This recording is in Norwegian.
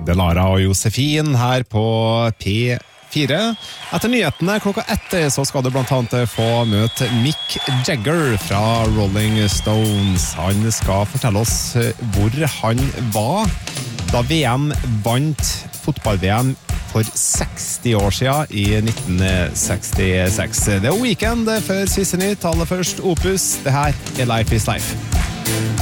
Delara og Josefin her på P4. Etter nyhetene klokka 1 så skal du blant annet få møte Mick Jagger fra Rolling Stones. Han skal fortelle oss hvor han var da VM vant fotball-VM for 60 år siden i 1966. Det er Weekend før siste nytt, aller først Opus. Det her er Life is Life.